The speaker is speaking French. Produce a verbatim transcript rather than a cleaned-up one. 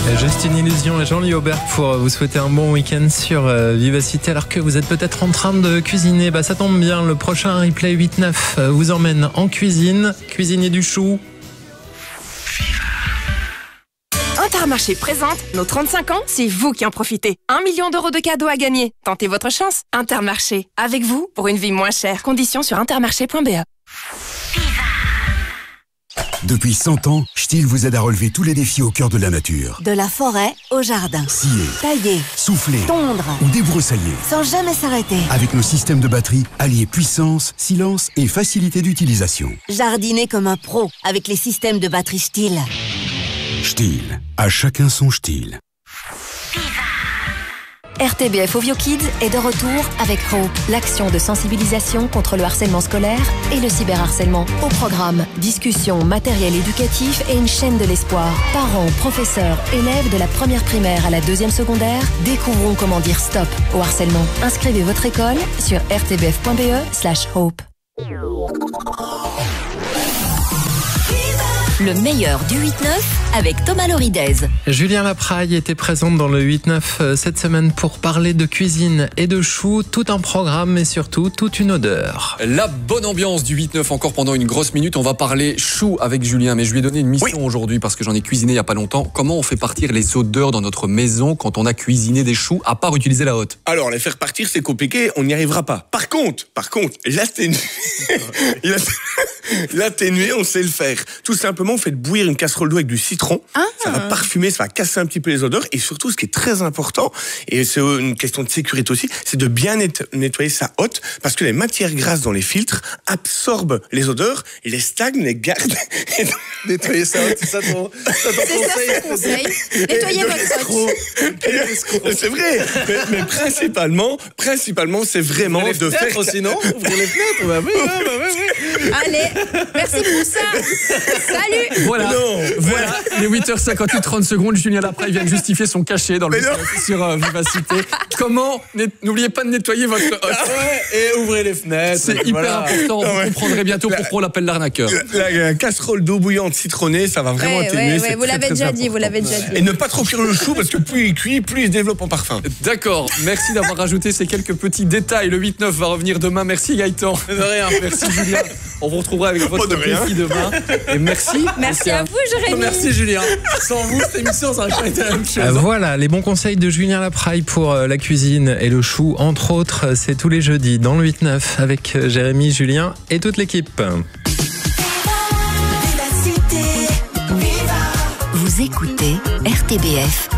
Juste une illusion et Jean-Louis Aubert pour vous souhaiter un bon week-end sur euh, Vivacité. Alors que vous êtes peut-être en train de cuisiner, bah ça tombe bien, le prochain replay huit neuf euh, vous emmène en cuisine, cuisinier du chou. Intermarché présente nos trente-cinq ans, c'est vous qui en profitez. Un million d'euros de cadeaux à gagner. Tentez votre chance. Intermarché, avec vous pour une vie moins chère. Conditions sur intermarché point b e. Depuis cent ans, Stihl vous aide à relever tous les défis au cœur de la nature. De la forêt au jardin. Scier, tailler, souffler, tondre ou débroussailler. Sans jamais s'arrêter. Avec nos systèmes de batterie, alliés puissance, silence et facilité d'utilisation. Jardiner comme un pro avec les systèmes de batterie Stihl. Stihl, à chacun son Stihl. R T B F Ovio Kids est de retour avec Hope, l'action de sensibilisation contre le harcèlement scolaire et le cyberharcèlement. Au programme, discussion, matériel éducatif et une chaîne de l'espoir. Parents, professeurs, élèves de la première primaire à la deuxième secondaire découvrons comment dire stop au harcèlement. Inscrivez votre école sur r t b f point b e slash hope. Le meilleur du huit neuf avec Thomas Loridez. Julien Lapraille était présente dans le huit neuf cette semaine pour parler de cuisine et de choux. Tout un programme mais surtout toute une odeur. La bonne ambiance du huit neuf encore pendant une grosse minute. On va parler choux avec Julien, mais je lui ai donné une mission oui. aujourd'hui parce que j'en ai cuisiné il n'y a pas longtemps. Comment on fait partir les odeurs dans notre maison quand on a cuisiné des choux, à part utiliser la hotte? Alors, les faire partir, c'est compliqué, on n'y arrivera pas. Par contre, par contre, l'atténuer, l'atténuer, on sait le faire. Tout simplement, faites bouillir une casserole d'eau avec du citron. Ah. Ça va parfumer, ça va casser un petit peu les odeurs. Et surtout, ce qui est très important, et c'est une question de sécurité aussi, c'est de bien nettoyer sa hotte, parce que les matières grasses dans les filtres absorbent les odeurs, et les stagnent, les gardent. Nettoyer sa hotte, c'est ça ton, ça ton conseil, ça conseil. Nettoyer votre hotte. C'est vrai, mais, mais principalement, principalement, c'est vraiment les de faire... sinon, ouvrir les fenêtres, bah oui, bah oui, bah oui. Allez, merci pour ça. Salut. Voilà, non, voilà. Les huit heures cinquante-huit, trente secondes, Julien Lapraille vient de justifier son cachet dans le sur euh, Vivacité. Comment? N'oubliez pas de nettoyer votre hotte. Ouais, et ouvrez les fenêtres. C'est hyper voilà. important, vous ouais. comprendrez bientôt pourquoi on l'appelle l'arnaqueur. La, la, la casserole d'eau bouillante citronnée, ça va vraiment ouais, atténuer. Ouais, ouais, vous l'avez déjà dit, vous l'avez déjà dit. Et ne pas trop cuire le chou, parce que plus il cuit, plus il se développe en parfum. D'accord, merci d'avoir rajouté ces quelques petits détails. Le huit neuf va revenir demain. Merci Gaëtan. De rien, merci Julien. On vous retrouvera avec votre défi demain. Et merci. Merci à vous, Jérémy. Merci Julien. Sans vous, cette émission, ça aurait pas été la même chose. Euh, voilà, les bons conseils de Julien Lapraille pour euh, la cuisine et le chou, entre autres, c'est tous les jeudis dans le huit neuf avec euh, Jérémy, Julien et toute l'équipe. Vous écoutez R T B F.